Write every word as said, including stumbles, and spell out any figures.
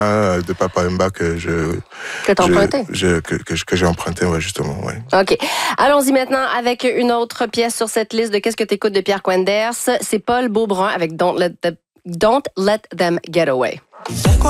euh, de Papa Wemba que je... Que t'as emprunté. Je, que, que, que j'ai emprunté, ouais, justement, ouais. OK. Allons-y maintenant avec une autre pièce sur cette liste de Qu'est-ce que t'écoutes de Pierre Quenders. C'est Paul Beaubrun avec Don't Let, the, Don't Let Them Get Away.